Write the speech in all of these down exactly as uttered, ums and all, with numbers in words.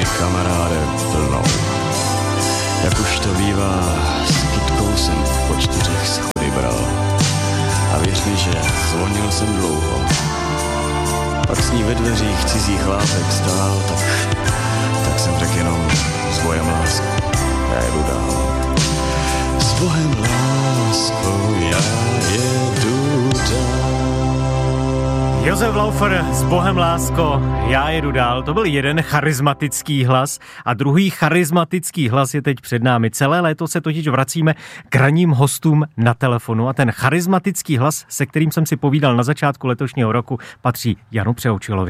kamaráde, vlnou. Jak už to bývá, s kytkou jsem po čtyřech schody bral. A věř mi, že zvonil jsem dlouho. Pak s ní ve dveřích cizích látek stál, tak, tak jsem řekl jenom s bohem lásku, já jedu dál. S bohem láskou já jedu dál. Josef Laufer s bohem lásko, já jedu dál. To byl jeden charismatický hlas a druhý charismatický hlas je teď před námi. Celé léto se totiž vracíme k ranním hostům na telefonu a ten charismatický hlas, se kterým jsem si povídal na začátku letošního roku, patří Janu Přeoučilovi.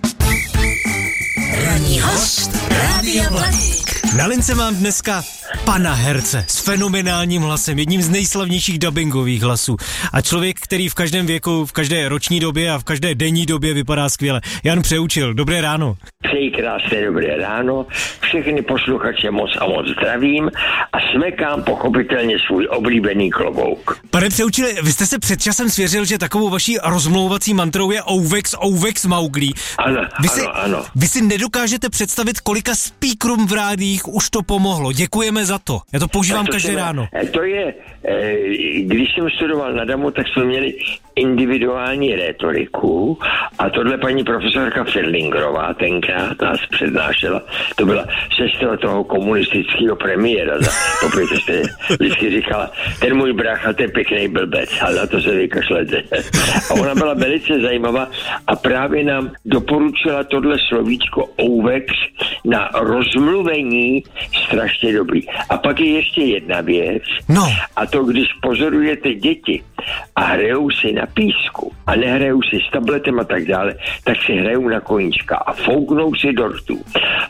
Ranní host Rádia Blaník. Na lince mám dneska pana herce s fenomenálním hlasem, jedním z nejslavnějších dabingových hlasů a člověk, který v každém věku, v každé roční době a v každé denní době vypadá skvěle. Jan Přeoučil, dobré ráno. Přeji krásné dobré ráno, všechny posluchače moc a moc zdravím a smekám pochopitelně svůj oblíbený klobouk. Pane Přeoučile, vy jste se před časem svěřil, že takovou vaší rozmlouvací mantrou je Ouvex, Ouvex, Mauglí. Ano, vy si, ano, ano. Vy si nedokážete představit, kolika speakerům v rádiích už to pomohlo. Děkujeme za to. Já to používám to každé ráno. To je, když jsem studoval na DAMu, tak jsme měli individuální rétoriku a tohle paní profesorka Ferlingerová tenkrát nás přednášela. To byla sestra toho komunistického premiéra. Popěte jste vždycky říkala, ten můj brácha, ten pěkný blbec, ale na to se vykašlete. A ona byla velice zajímavá a právě nám doporučila tohle slovíčko Ouvex na rozmluvení strašně dobrý. A pak je ještě jedna věc, no. A to, když pozorujete děti a hrajou si na písku a nehrajou si s tabletem a tak dále, tak si hrajou na koníčka a fouknou si do rtů.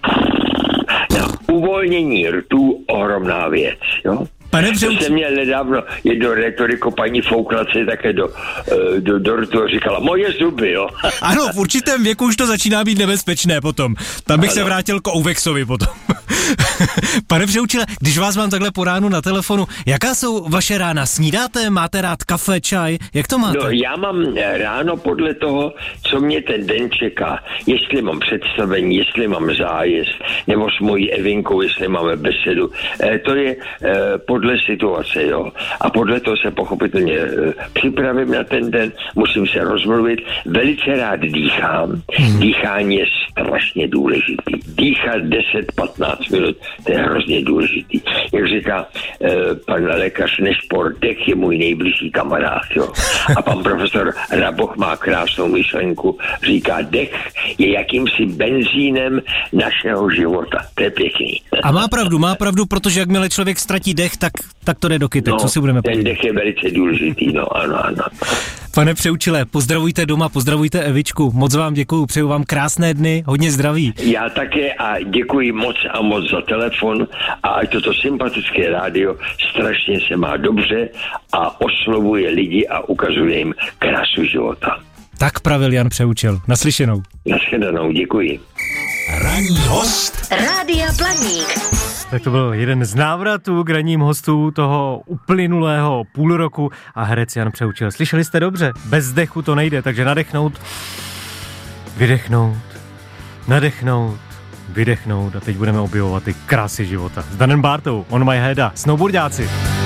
Na uvolnění rtů ohromná věc, jo? Pane to jsem měl nedávno jedno retoriko, paní foukla se také do, do, do rtu a říkala, moje zuby, jo. Ano, v určitém věku už to začíná být nebezpečné potom. Tam bych ano. se vrátil k Ouvexovi potom. Pane Přeoučile, když vás mám takhle po ránu na telefonu, jaká jsou vaše rána? Snídáte? Máte rád kafe, čaj? Jak to máte? No, já mám ráno podle toho, co mě ten den čeká. Jestli mám představení, jestli mám zájezd, nebo s mojí Evinkou, jestli máme besedu. E, to je e, podle situace, jo. A podle toho se pochopitelně e, připravím na ten den, musím se rozmluvit. Velice rád dýchám. Hmm. Dýchání je strašně důležitý. Dýchat deset patnáct minut, to je hrozně důležitý. Jak říká e, pan lékař Nešpor, dech je můj nejbližší kamarád, jo. A pan profesor Raboch má krásnou myšlenku, říká, dech je jakýmsi benzínem našeho života. To je pěkný. A má pravdu, má pravdu, protože jakmile člověk ztratí dech, tak, tak to jde do kytek, no, co si budeme ten povídat. dech je velice důležitý, no ano, ano. Pane Přeoučile, pozdravujte doma, pozdravujte Evičku, moc vám děkuju, přeju vám krásné dny, hodně zdraví. Já také a děkuji moc a moc za telefon a ať toto sympatické rádio strašně se má dobře a oslovuje lidi a ukazuje jim krásu života. Tak pravil Jan Přeoučil. Naslyšenou. Naschledanou, děkuji. Ranní host Rádia Blaník. Tak to byl jeden z návratů k ranním hostů toho uplynulého půl roku a herec Jan Přeoučil. Slyšeli jste dobře? Bez dechu to nejde, takže nadechnout, vydechnout, nadechnout, vydechnout a teď budeme objevovat ty krásy života. S Danem Bártou, On My Head a snowboardáci.